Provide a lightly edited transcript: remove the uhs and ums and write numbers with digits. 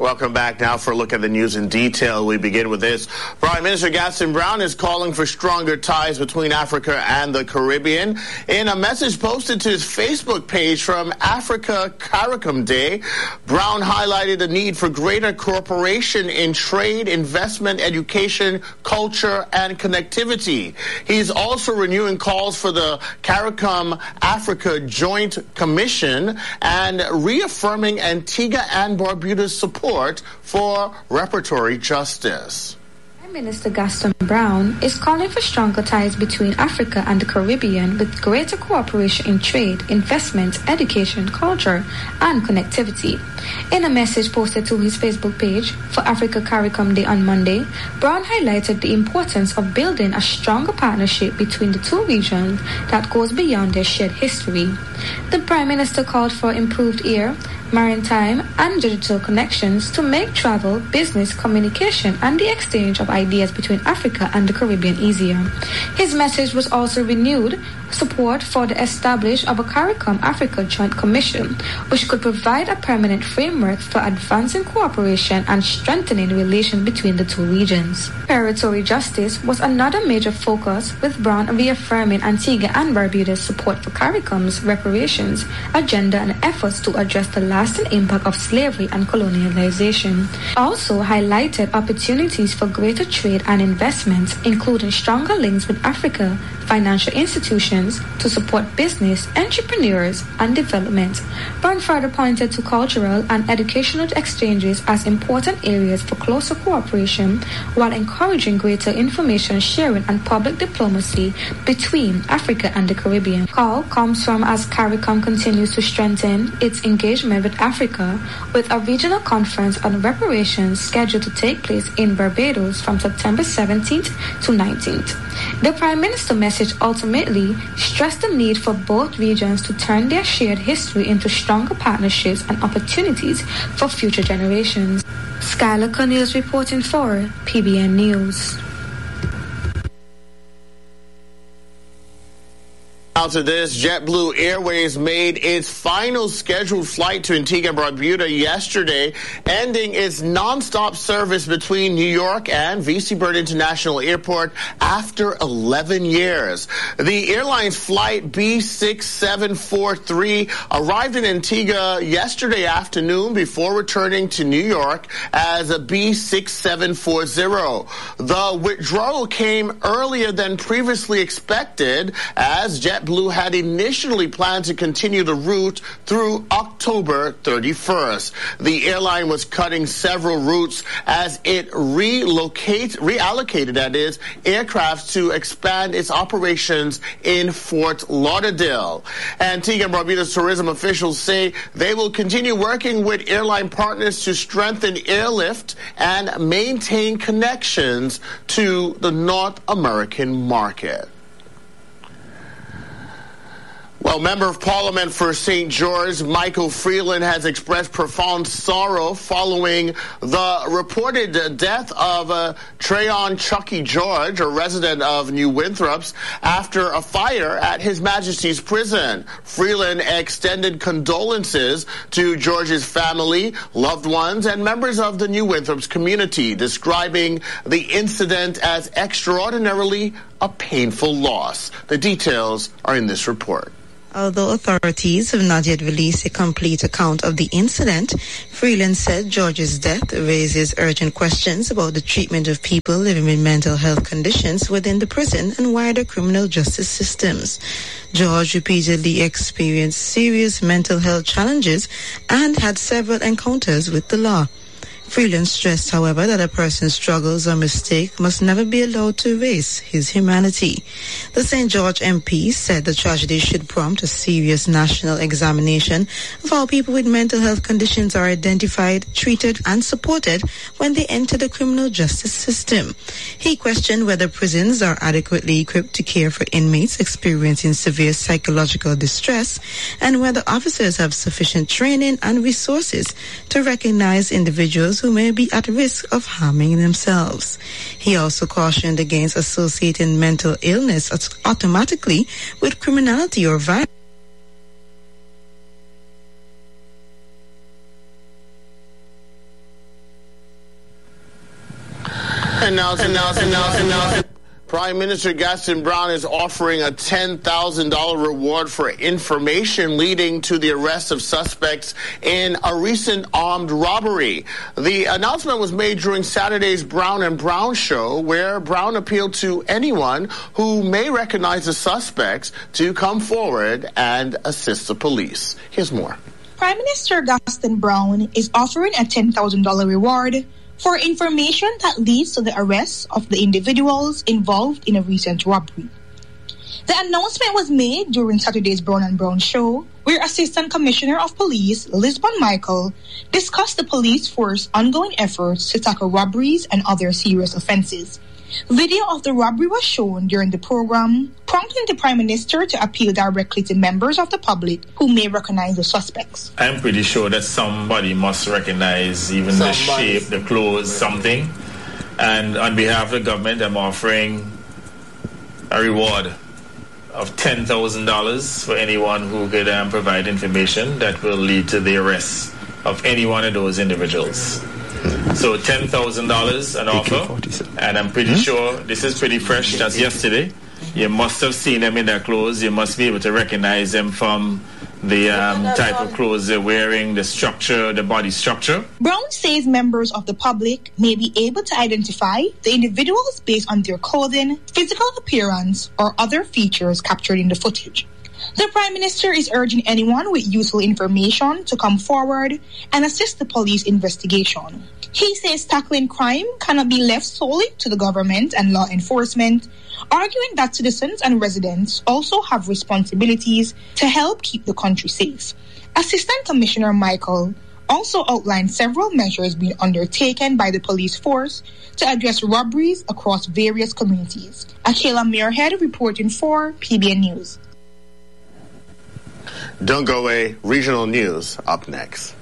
Welcome back now for a look at the news in detail. We begin with this. Prime Minister Gaston Brown is calling for stronger ties between Africa and the Caribbean. In a message posted to his Facebook page from Africa CARICOM Day, Brown highlighted the need for greater cooperation in trade, investment, education, culture, and connectivity. He's also renewing calls for the CARICOM Africa Joint Commission and reaffirming Antigua and Barbuda's support for reparatory justice. Prime Minister Gaston Brown is calling for stronger ties between Africa and the Caribbean with greater cooperation in trade, investment, education, culture, and connectivity. In a message posted to his Facebook page for Africa CARICOM Day on Monday, Brown highlighted the importance of building a stronger partnership between the two regions that goes beyond their shared history. The Prime Minister called for improved air, maritime, and digital connections to make travel, business, communication, and the exchange of ideas between Africa and the Caribbean easier. His message was also renewed support for the establishment of a CARICOM Africa Joint Commission, which could provide a permanent framework for advancing cooperation and strengthening relations between the two regions. Reparatory justice was another major focus, with Brown reaffirming Antigua and Barbuda's support for CARICOM's reparations agenda and efforts to address the lasting impact of slavery and colonialization. Also highlighted opportunities for greater trade and investment, including stronger links with Africa, financial institutions to support business, entrepreneurs, and development. Brown further pointed to cultural and educational exchanges as important areas for closer cooperation, while encouraging greater information sharing and public diplomacy between Africa and the Caribbean. Call comes from as CARICOM continues to strengthen its engagement with Africa, with a regional conference on reparations scheduled to take place in Barbados from September 17th to 19th. The Prime Minister message ultimately stressed the need for both regions to turn their shared history into stronger partnerships and opportunities for future generations. Skylar Cornelius reporting for PBN News. Now to this, JetBlue Airways made its final scheduled flight to Antigua and Barbuda yesterday, ending its nonstop service between New York and VC Bird International Airport after 11 years. The airline's flight B6743 arrived in Antigua yesterday afternoon before returning to New York as a B6740. The withdrawal came earlier than previously expected, as JetBlue had initially planned to continue the route through October 31st. The airline was cutting several routes as it reallocated, that is, aircraft to expand its operations in Fort Lauderdale. Antigua and Barbuda's tourism officials say they will continue working with airline partners to strengthen airlift and maintain connections to the North American market. Well, Member of Parliament for St. George, Michael Freeland, has expressed profound sorrow following the reported death of Trayon Chucky George, a resident of New Winthrops, after a fire at His Majesty's prison. Freeland extended condolences to George's family, loved ones, and members of the New Winthrops community, describing the incident as extraordinarily a painful loss. The details are in this report. Although authorities have not yet released a complete account of the incident, Freeland said George's death raises urgent questions about the treatment of people living with mental health conditions within the prison and wider criminal justice systems. George repeatedly experienced serious mental health challenges and had several encounters with the law. Freeland stressed, however, that a person's struggles or mistake must never be allowed to erase his humanity. The St. George MP said the tragedy should prompt a serious national examination of how people with mental health conditions are identified, treated, and supported when they enter the criminal justice system. He questioned whether prisons are adequately equipped to care for inmates experiencing severe psychological distress and whether officers have sufficient training and resources to recognize individuals who may be at risk of harming themselves. He also cautioned against associating mental illness automatically with criminality or violence. Prime Minister Gaston Brown is offering a $10,000 reward for information leading to the arrest of suspects in a recent armed robbery. The announcement was made during Saturday's Brown and Brown show, where Brown appealed to anyone who may recognize the suspects to come forward and assist the police. Here's more. Prime Minister Gaston Brown is offering a $10,000 reward for information that leads to the arrest of the individuals involved in a recent robbery. The announcement was made during Saturday's Brown and Brown show, where Assistant Commissioner of Police Lisbon Michael discussed the police force's ongoing efforts to tackle robberies and other serious offenses. Video of the robbery was shown during the program, prompting the Prime Minister to appeal directly to members of the public who may recognize the suspects. I'm pretty sure that somebody must recognize even the shape, the clothes, something. And on behalf of the government, I'm offering a reward of $10,000 for anyone who could provide information that will lead to the arrest of any one of those individuals. So $10,000 an offer, and I'm pretty sure this is pretty fresh. That's yesterday. You must have seen them in their clothes. You must be able to recognize them from the type of clothes they're wearing, the structure, the body structure. Brown says members of the public may be able to identify the individuals based on their clothing, physical appearance, or other features captured in the footage. The Prime Minister is urging anyone with useful information to come forward and assist the police investigation. He says tackling crime cannot be left solely to the government and law enforcement, arguing that citizens and residents also have responsibilities to help keep the country safe. Assistant Commissioner Michael also outlined several measures being undertaken by the police force to address robberies across various communities. Akela Muirhead reporting for PBN News. Don't go away. Regional news up next.